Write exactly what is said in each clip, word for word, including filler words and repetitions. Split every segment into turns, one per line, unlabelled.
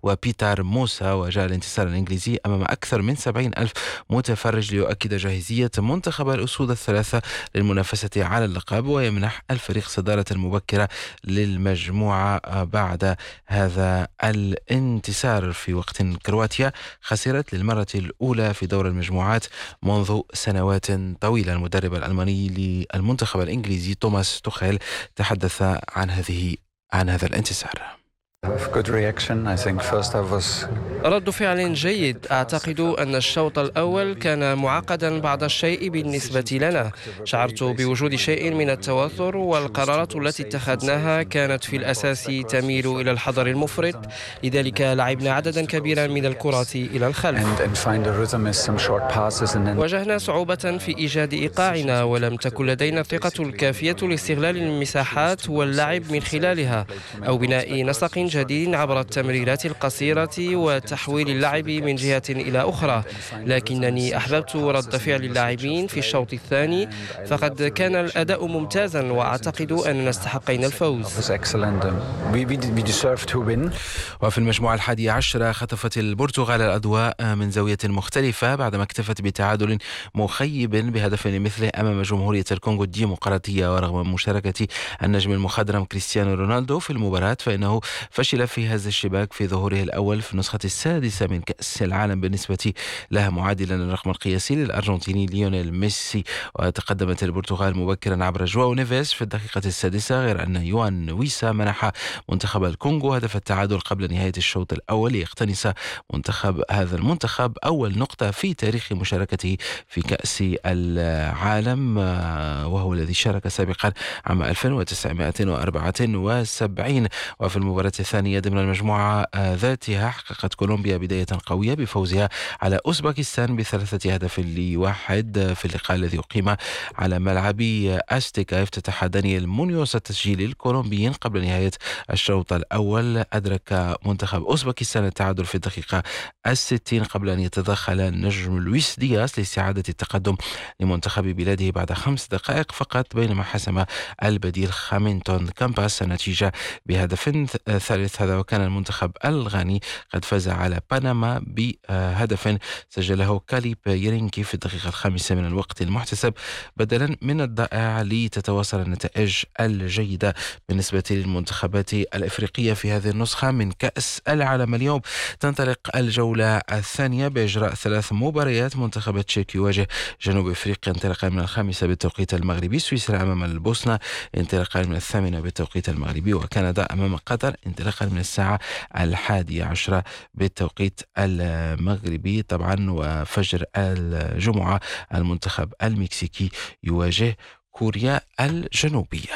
وبيتر موسى. وجاء الانتصار الإنجليزي أمام أكثر من سبعين ألف متفرج ليؤكد جاهزية منتخب الأسود الثلاثة للمنافسة على اللقب، ويمنح الفريق صدارة المبكرة للمجموعة بعد هذا الانتصار، في وقت كرواتيا خسرت للمرة الأولى في دور المجموعات منذ سنوات طويلة. المدرب الألماني للمنتخب الإنجليزي توماس توخيل تحدث عن هذه عن هذا الانتصار.
رد فعل جيد. أعتقد أن الشوط الأول كان معقدا بعض الشيء بالنسبة لنا. شعرت بوجود شيء من التوتر، والقرارات التي اتخذناها كانت في الأساس تميل إلى الحذر المفرط، لذلك لعبنا عددا كبيرا من الكرات إلى الخلف. واجهنا صعوبة في إيجاد إيقاعنا، ولم تكن لدينا الثقة الكافية لاستغلال المساحات واللعب من خلالها أو بناء نسق جديد عبر التمريرات القصيرة وتحويل اللعب من جهة إلى أخرى. لكنني أحببت رد فعل اللاعبين في الشوط الثاني، فقد كان الأداء ممتازا، وأعتقد أننا استحقينا الفوز.
وفي المجموعة الحادية عشرة خطفت البرتغال الأضواء من زاوية مختلفة بعدما اكتفت بتعادل مخيب بهدف لمثله أمام جمهورية الكونغو الديمقراطية. ورغم مشاركة النجم المخضرم كريستيانو رونالدو في المباراة، فإنه فشل في هز الشباك في ظهوره الأول في النسخة السادسة من كأس العالم بالنسبة له، معادلا الرقم القياسي للأرجنتيني ليونيل ميسي. وتقدمت البرتغال مبكرا عبر جواو نيفيز في الدقيقة السادسة، غير أن يوان ويسا منح منتخب الكونغو هدف التعادل قبل نهاية الشوط الأول، ليقتنص منتخب هذا المنتخب أول نقطة في تاريخ مشاركته في كأس العالم، وهو الذي شارك سابقا عام ألف وتسعمائة وأربعة وسبعين. وفي المباراة الثانية ضمن المجموعة ذاتها حققت كولومبيا بداية قوية بفوزها على أوزبكستان بثلاثة أهداف لواحد في اللقاء الذي أقيم على ملعب أستيكا. افتتح دانيال مونيوس التسجيل الكولومبيين قبل نهاية الشوط الأول. أدرك منتخب أوزبكستان التعادل في الدقيقة الستين قبل أن يتدخل النجم لويس دياس لاستعادة التقدم لمنتخب بلاده بعد خمس دقائق فقط، بينما حسم البديل خامينتون كامباس النتيجة بهدف ثالث. هذا وكان المنتخب الغاني قد فاز على بنما بهدف سجله كاليب يرينكي في الدقيقة الخامسة من الوقت المحتسب بدلا من الضائع، لتتواصل النتائج الجيدة بالنسبة للمنتخبات الأفريقية في هذه النسخة من كأس العالم. اليوم تنطلق الجولة الثانية بإجراء ثلاث مباريات. منتخب تشيك يواجه جنوب أفريقيا انطلاقا من الخامسة بالتوقيت المغربي، سويسرا أمام البوسنة انطلاقا من الثامنة بالتوقيت المغربي، وكندا أمام قطر انطلاقا من الساعة الحادية عشرة بالتوقيت المغربي. طبعا وفجر الجمعة المنتخب المكسيكي يواجه كوريا الجنوبية.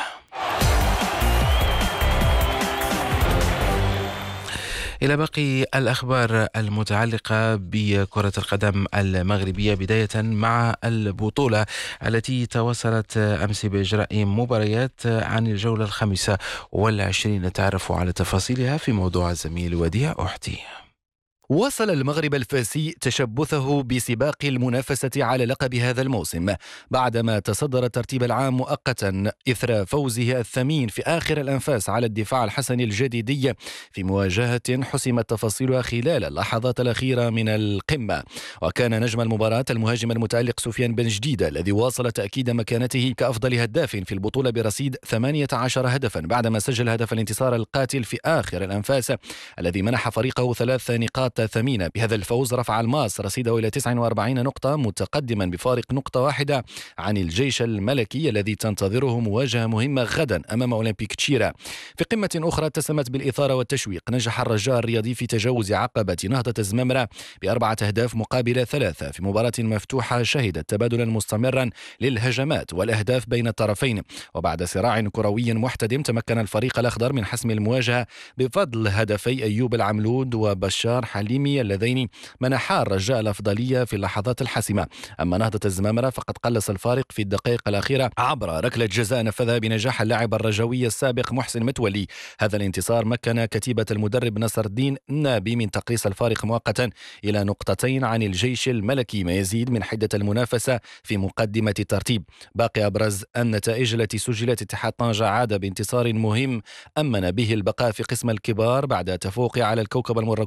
إلى باقي الأخبار المتعلقة بكرة القدم المغربية، بداية مع البطولة التي تواصلت أمس بإجراء مباريات عن الجولة الخامسة والعشرين. نتعرف على تفاصيلها في موضوع الزميل وديع أحتي.
واصل المغرب الفاسي تشبثه بسباق المنافسة على لقب هذا الموسم بعدما تصدر الترتيب العام مؤقتا إثر فوزه الثمين في آخر الأنفاس على الدفاع الحسني الجديدي في مواجهة حسمت تفاصيلها خلال اللحظات الأخيرة من القمة. وكان نجم المباراة المهاجم المتألق سفيان بن جديدة الذي واصل تأكيد مكانته كأفضل هداف في البطولة برصيد ثمانية عشر هدفا بعدما سجل هدف الانتصار القاتل في آخر الأنفاس الذي منح فريقه ثلاث نقاط ثمينة. بهذا الفوز رفع الماس رصيده إلى تسعة وأربعين نقطة متقدما بفارق نقطة واحدة عن الجيش الملكي الذي تنتظره مواجهة مهمة غدا أمام أولمبيك تشيرا. في قمة أخرى اتسمت بالإثارة والتشويق، نجح الرجاء الرياضي في تجاوز عقبة نهضة الزمامرة بأربعة أهداف مقابل ثلاثة في مباراة مفتوحة شهدت تبادلا مستمرا للهجمات والأهداف بين الطرفين. وبعد صراع كروي محتدم تمكن الفريق الأخضر من حسم المواجهة بفضل هدفي أيوب العملود وبشار حليمي اللذين منحا الرجاء الأفضلية في اللحظات الحاسمة. أما نهضة الزمامرة فقد قلص الفارق في الدقائق الأخيرة عبر ركلة جزاء نفذها بنجاح اللاعب الرجوي السابق محسن متولي. هذا الانتصار مكن كتيبة المدرب نصر الدين النابي من تقليص الفارق مؤقتا إلى نقطتين عن الجيش الملكي، ما يزيد من حدة المنافسة في مقدمة الترتيب. باقي أبرز النتائج التي سجلت: اتحاد طنجة عاد بانتصار مهم أمن به البقاء في قسم الكبار بعد تفوقه على الكوكب